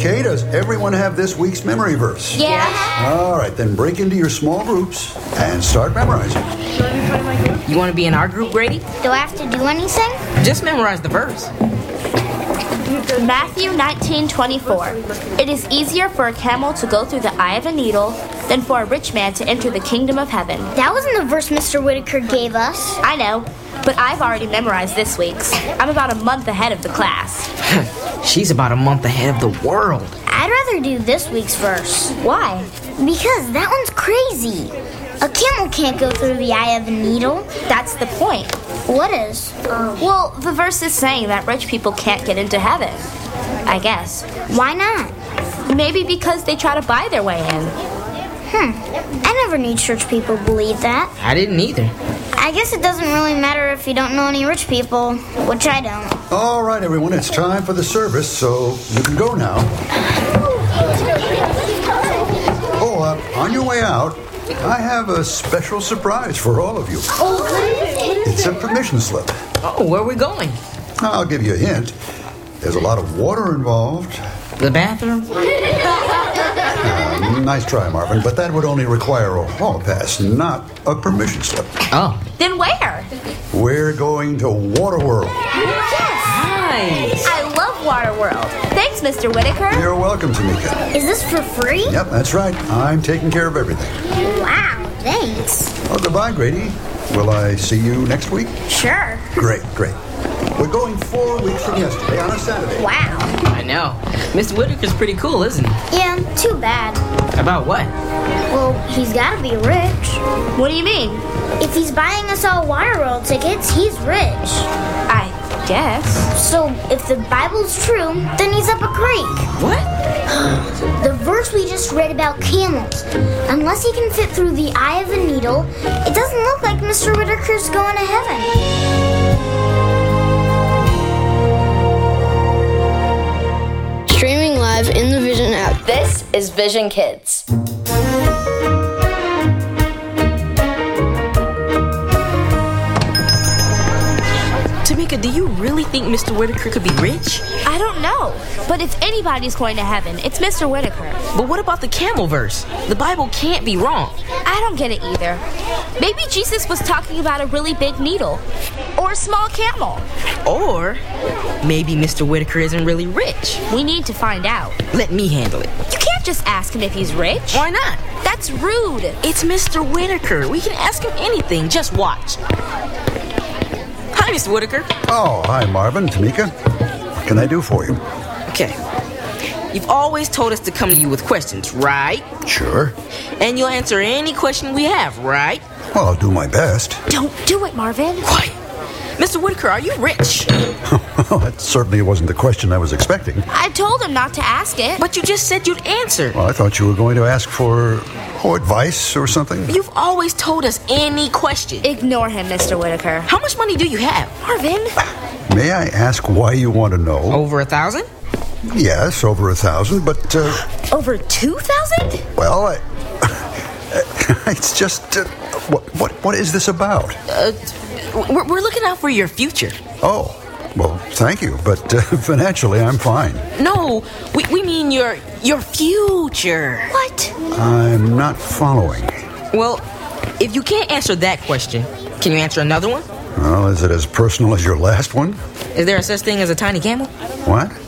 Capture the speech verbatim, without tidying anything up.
Okay, does everyone have this week's memory verse? Yeah. All right, then break into your small groups and start memorizing. You want to be in our group, Grady? Do I have to do anything? Just memorize the verse. Matthew nineteen twenty-four. It is easier for a camel to go through the eye of a needle than for a rich man to enter the kingdom of heaven. That wasn't the verse Mister Whitaker gave us. I know, but I've already memorized this week's. I'm about a month ahead of the class. She's about a month ahead of the world. I'd rather do this week's verse. Why? Because that one's crazy. A camel can't go through the eye of a needle. That's the point. What is? Well, the verse is saying that rich people can't get into heaven. I guess. Why not? Maybe because they try to buy their way in. Hmm. I never knew church people believed that. I didn't either. I guess it doesn't really matter if you don't know any rich people, which I don't. All right, everyone, it's time for the service, so you can go now. Oh, uh, on your way out, I have a special surprise for all of you. It's a permission slip. Oh, where are we going? I'll give you a hint. There's a lot of water involved. The bathroom? Uh, nice try, Marvin, but that would only require a hall pass, not a permission slip. Oh. Then where? We're going to Waterworld. Nice. I love Waterworld. Thanks, Mister Whitaker. You're welcome, Tamika. Is this for free? Yep, that's right. I'm taking care of everything. Wow, thanks. Oh, goodbye, Grady. Will I see you next week? Sure. Great, great. We're going four weeks from yesterday on a Saturday. Wow. I know. Mister Whitaker's pretty cool, isn't he? Yeah, too bad. About what? Well, he's gotta be rich. What do you mean? If he's buying us all Waterworld tickets, he's rich. I guess. So, if the Bible's true, then he's up a creek. What? The verse we just read about camels. Unless he can fit through the eye of a needle, it doesn't look like Mister Whitaker's going to heaven. Streaming live in the Vision app. This is Vision Kids. Tamika, do you really think Mister Whitaker could be rich? I don't know. But if anybody's going to heaven, it's Mister Whitaker. But what about the camel verse? The Bible can't be wrong. I don't get it either. Maybe Jesus was talking about a really big needle. Or a small camel. Or maybe Mister Whitaker isn't really rich. We need to find out. Let me handle it. You can't just ask him if he's rich. Why not? That's rude. It's Mister Whitaker. We can ask him anything. Just watch. Hi, Mister Whitaker. Oh, hi, Marvin, Tamika. What can I do for you? Okay. You've always told us to come to you with questions, right? Sure. And you'll answer any question we have, right? Well, I'll do my best. Don't do it, Marvin. Quiet. Mister Whitaker, are you rich? Well, that certainly wasn't the question I was expecting. I told him not to ask it. But you just said you'd answer. Well, I thought you were going to ask for, oh, advice or something. You've always told us any question. Ignore him, Mister Whitaker. How much money do you have? Marvin? May I ask why you want to know? Over a thousand? Yes, over a thousand, but, uh... Over two thousand? Well, I... it's just... Uh, what, what, what is this about? Uh, we're, we're looking out for your future. Oh, well, thank you, but uh, financially I'm fine. No, we, we mean your your future. What? I'm not following. Well, if you can't answer that question, can you answer another one? Well, is it as personal as your last one? Is there a such thing as a tiny camel? What?